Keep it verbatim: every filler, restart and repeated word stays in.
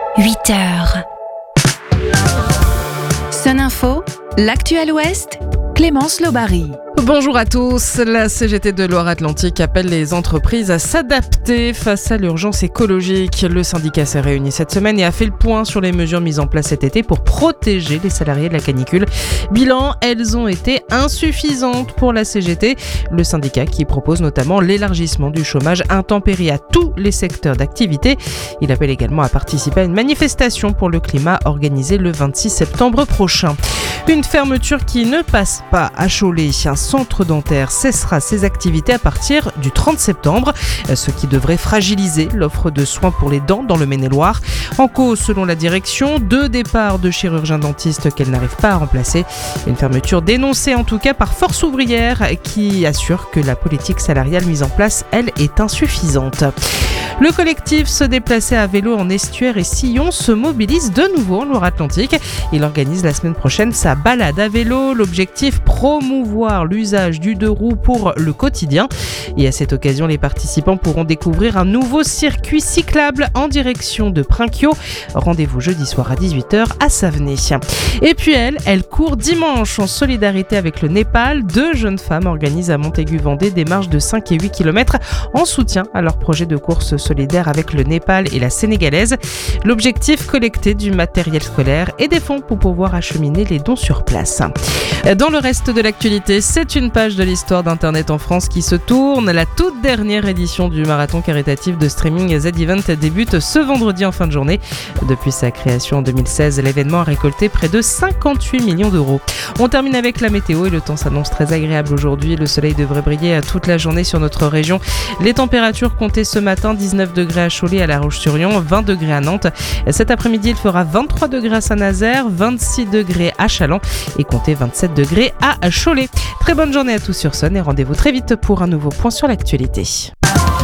huit heures. Sun Info, l'actuel Ouest, Clémence Lobary. Bonjour à tous, la C G T de Loire-Atlantique appelle les entreprises à s'adapter face à l'urgence écologique. Le syndicat s'est réuni cette semaine et a fait le point sur les mesures mises en place cet été pour protéger les salariés de la canicule. Bilan, elles ont été insuffisantes pour la C G T. Le syndicat qui propose notamment l'élargissement du chômage intempérie à tous les secteurs d'activité. Il appelle également à participer à une manifestation pour le climat organisée le vingt-six septembre prochain. Une fermeture qui ne passe pas à Cholet. Un centre dentaire cessera ses activités à partir du trente septembre, ce qui devrait fragiliser l'offre de soins pour les dents dans le Maine-et-Loire. En cause, selon la direction, deux départs de chirurgiens dentistes qu'elle n'arrive pas à remplacer. Une fermeture dénoncée en tout cas par Force ouvrière qui assure que la politique salariale mise en place, elle, est insuffisante. Le collectif Se déplacer à vélo en Estuaire et Sillon se mobilise de nouveau en Loire-Atlantique. Il organise la semaine prochaine sa balade à vélo. L'objectif, promouvoir l'usage du deux roues pour le quotidien. Et à cette occasion, les participants pourront découvrir un nouveau circuit cyclable en direction de Prinquio. Rendez-vous jeudi soir à dix-huit heures à Savenay. Et puis elle, elle court dimanche en solidarité avec le Népal. Deux jeunes femmes organisent à Montaigu-Vendée des marches de cinq et huit kilomètres en soutien à leur projet de course solidaire avec le Népal et la Sénégalaise. L'objectif, collecter du matériel scolaire et des fonds pour pouvoir acheminer les dons sur place. Dans le reste de l'actualité, c'est une page de l'histoire d'Internet en France qui se tourne. La toute dernière édition du marathon caritatif de streaming Z-Event débute ce vendredi en fin de journée. Depuis sa création en deux mille seize, l'événement a récolté près de cinquante-huit millions d'euros. On termine avec la météo et le temps s'annonce très agréable aujourd'hui. Le soleil devrait briller toute la journée sur notre région. Les températures comptées ce matin, dix-neuf degrés à Cholet, à La Roche-sur-Yon, vingt degrés à Nantes. Cet après-midi, il fera vingt-trois degrés à Saint-Nazaire, vingt-six degrés à Châlons et comptez vingt-sept degrés à Cholet. Très bonne journée à tous sur Sun et rendez-vous très vite pour un nouveau point sur l'actualité.